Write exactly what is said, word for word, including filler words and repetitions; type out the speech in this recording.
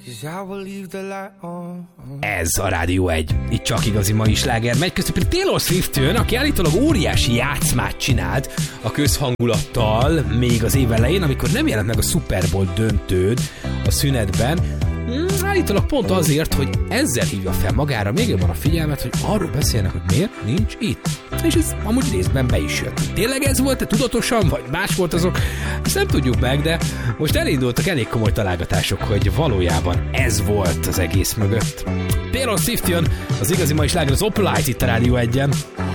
Ez a Rádió egy. Itt csak igazi mai sláger megy. Közben Taylor Swift jön, aki állítólag óriási játszmát csinált a közhangulattal még az év elején, amikor nem jelent meg a Super Bowl döntőd a szünetben. Hmm, állítólag pont azért, hogy ezzel hívja fel magára még jobban a figyelmet, hogy arról beszélnek, hogy miért nincs itt. És ez amúgy részben be is jött. Tényleg ez volt-e tudatosan, vagy más volt azok? Ezt nem tudjuk meg, de most elindultak elég komoly találgatások, hogy valójában ez volt az egész mögött. Taylor Swift jön, az igazi mai sláger az Opalite itt a Rádió egyen.